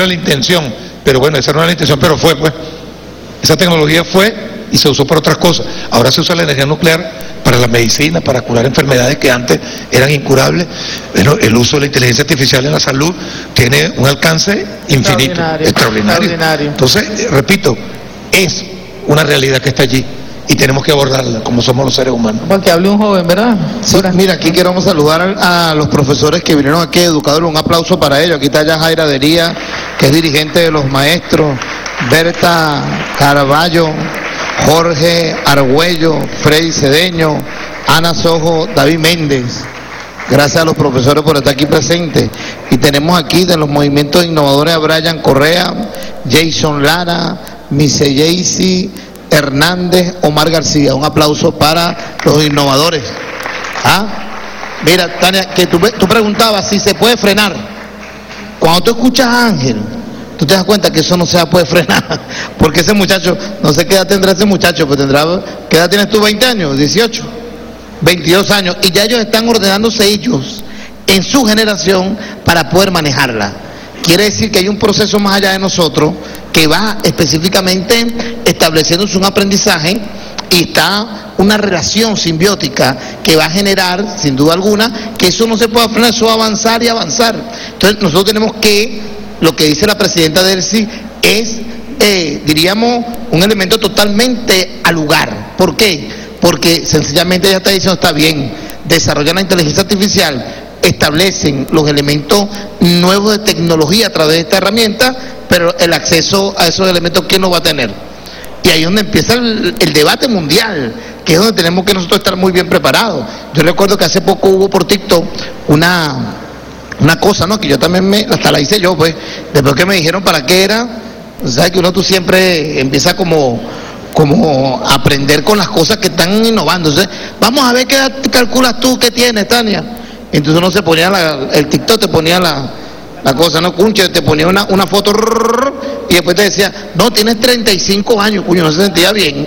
era la intención, pero bueno, esa no era la intención, pero fue, pues. Esa tecnología fue y se usó para otras cosas. Ahora se usa la energía nuclear para la medicina, para curar enfermedades que antes eran incurables. Bueno, el uso de la inteligencia artificial en la salud tiene un alcance infinito, extraordinario. Entonces, repito, es una realidad que está allí y tenemos que abordarla como somos los seres humanos. Porque hable un joven, ¿verdad? Sí, mira, aquí queremos saludar a los profesores que vinieron aquí, educadores, un aplauso para ellos. Aquí está Yajaira Dería, que es dirigente de los maestros, Berta Carballo, Jorge Argüello, Freddy Cedeño, Ana Sojo, David Méndez. Gracias a los profesores por estar aquí presentes. Y tenemos aquí de los movimientos innovadores a Brian Correa, Jason Lara, Mise Jaycee Hernández, Omar García. Un aplauso para los innovadores. Mira, Tania, que tú preguntabas si se puede frenar. Cuando tú escuchas a Ángel, tú te das cuenta que eso no se puede frenar, porque ese muchacho, no sé qué edad tendrá ese muchacho, pero ¿qué edad tienes tú? 20 años, 18, 22 años, y ya ellos están ordenándose ellos en su generación para poder manejarla. Quiere decir que hay un proceso más allá de nosotros que va específicamente estableciéndose un aprendizaje y está una relación simbiótica que va a generar, sin duda alguna, que eso no se puede frenar, eso va a avanzar y avanzar. Entonces nosotros tenemos que, lo que dice la presidenta Delcy es, diríamos, un elemento totalmente al lugar. ¿Por qué? Porque sencillamente ella está diciendo, está bien, desarrollan la inteligencia artificial, establecen los elementos nuevos de tecnología a través de esta herramienta, pero el acceso a esos elementos, ¿quién lo va a tener? Y ahí es donde empieza el debate mundial, que es donde tenemos que nosotros estar muy bien preparados. Yo recuerdo que hace poco hubo por TikTok una cosa, ¿no? Que yo también hasta la hice yo, pues, después que me dijeron para qué era. ¿Sabes? Que tú siempre empieza como a aprender con las cosas que están innovando. Entonces, vamos a ver qué calculas tú, qué tienes, Tania. Entonces uno se ponía, el TikTok te ponía la cosa, ¿no? Cunche, te ponía una foto y después te decía, no, tienes 35 años, cuño, no se sentía bien.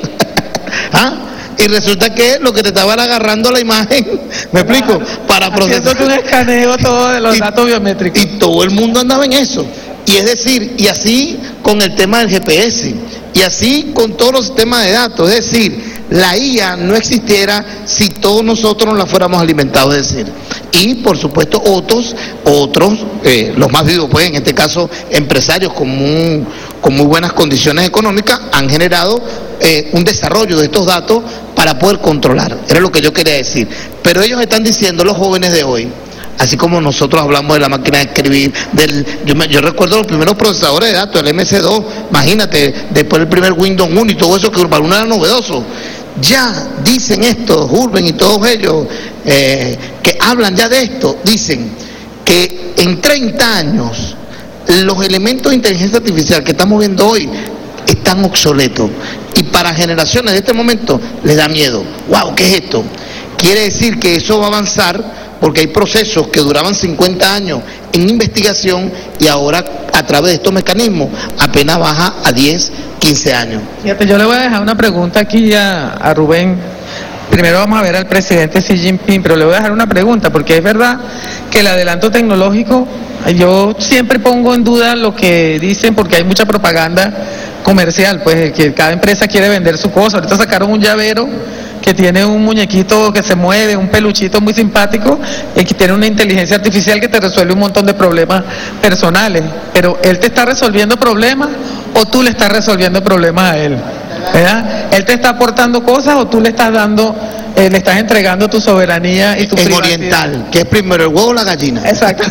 Y resulta que lo que te estaban agarrando la imagen, ¿me explico? Para procesar un escaneo todo de los datos biométricos. Y todo el mundo andaba en eso. Y es decir, y así con el tema del GPS, y así con todos los sistemas de datos, es decir, la IA no existiera si todos nosotros nos la fuéramos alimentados, es decir, y por supuesto otros, los más vivos, pues en este caso empresarios con muy buenas condiciones económicas, han generado un desarrollo de estos datos para poder controlar, era lo que yo quería decir. Pero ellos están diciendo, los jóvenes de hoy, así como nosotros hablamos de la máquina de escribir, yo recuerdo los primeros procesadores de datos, el MS2, imagínate, después el primer Windows 1 y todo eso, que para uno era novedoso. Ya dicen esto, Urben y todos ellos que hablan ya de esto, dicen que en 30 años los elementos de inteligencia artificial que estamos viendo hoy están obsoletos, y para generaciones de este momento les da miedo. ¡Wow! ¿Qué es esto? Quiere decir que eso va a avanzar, porque hay procesos que duraban 50 años en investigación y ahora a través de estos mecanismos apenas baja a 10, 15 años. Fíjate, yo le voy a dejar una pregunta aquí a Rubén. Primero vamos a ver al presidente Xi Jinping, pero le voy a dejar una pregunta, porque es verdad que el adelanto tecnológico, yo siempre pongo en duda lo que dicen, porque hay mucha propaganda comercial, pues que cada empresa quiere vender su cosa. Ahorita sacaron un llavero que tiene un muñequito que se mueve, un peluchito muy simpático, y que tiene una inteligencia artificial que te resuelve un montón de problemas personales. Pero ¿él te está resolviendo problemas o tú le estás resolviendo problemas a él? ¿Verdad? ¿Él te está aportando cosas o tú le estás dando, le estás entregando tu soberanía y tu privacidad? En oriental, que es primero el huevo o la gallina. Exacto.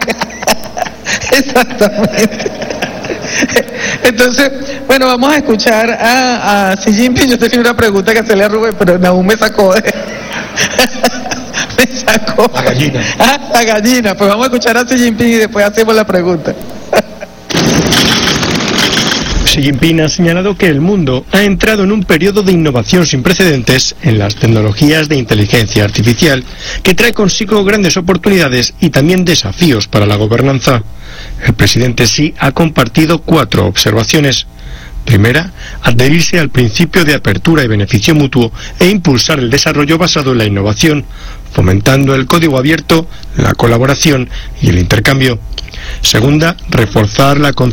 Exactamente. Entonces, bueno, vamos a escuchar a Xi Jinping. Yo tenía una pregunta que hacerle a Rubén, pero aún me sacó me sacó la gallina. La gallina. Pues vamos a escuchar a Xi Jinping y después hacemos la pregunta. Xi Jinping ha señalado que el mundo ha entrado en un periodo de innovación sin precedentes en las tecnologías de inteligencia artificial, que trae consigo grandes oportunidades y también desafíos para la gobernanza. El presidente Xi ha compartido 4 observaciones. Primera, adherirse al principio de apertura y beneficio mutuo e impulsar el desarrollo basado en la innovación, fomentando el código abierto, la colaboración y el intercambio. Segunda, reforzar la